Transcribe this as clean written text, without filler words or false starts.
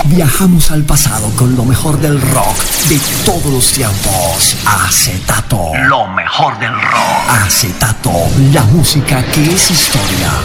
Viajamos al pasado con lo mejor del rock de todos los tiempos. Acetato. Lo mejor del rock. Acetato. La música que es historia.